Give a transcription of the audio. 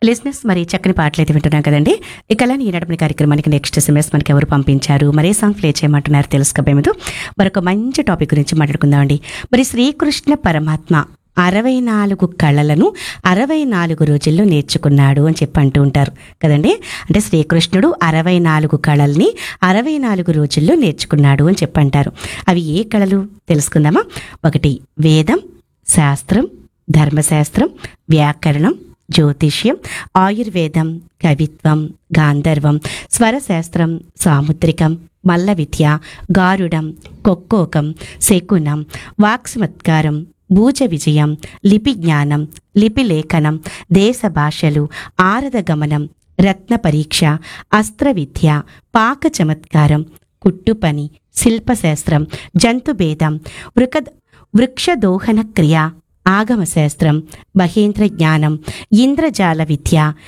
లిజినెస్ మరి చక్కని పాటలు అయితే వింటున్నాం కదండి. ఇక అలానే ఈనాటి మన కార్యక్రమానికి నెక్స్ట్ SMS మనకి ఎవరు పంపించారు, మరే సాంగ్ ప్లే చేయమంటున్నారు తెలుసుకోబోయే ముందు మరొక మంచి టాపిక్ గురించి మాట్లాడుకుందామండి. మరి శ్రీకృష్ణ పరమాత్మ 64 కళలను 64 రోజుల్లో నేర్చుకున్నాడు అని చెప్పి అంటూ ఉంటారు కదండి. అంటే శ్రీకృష్ణుడు 64 కళల్ని 64 రోజుల్లో నేర్చుకున్నాడు అని చెప్పి అంటారు. అవి ఏ కళలు తెలుసుకుందామా? ఒకటి వేదం, శాస్త్రం, ధర్మశాస్త్రం, వ్యాకరణం, జ్యోతిష్యం, ఆయుర్వేదం, కవిత్వం, గాంధర్వం, స్వరశాస్త్రం, సాముద్రికం, మల్ల విద్య, గారుడం, కొక్కోకం, శకునం, వాక్స్మత్కారం, భూజ విజయం, లిపి జ్ఞానం, లిపి లేఖనం, దేశ భాషలు, ఆరద గమనం, రత్న పరీక్ష, అస్త్ర విద్య, పాక చమత్కారం, కుట్టుపని, శిల్పశాస్త్రం, జంతుభేదం, వృక్షదోహన క్రియ, ఆగమశాస్త్రం, మహేంద్ర జ్ఞానం, ఇంద్రజాల విద్య,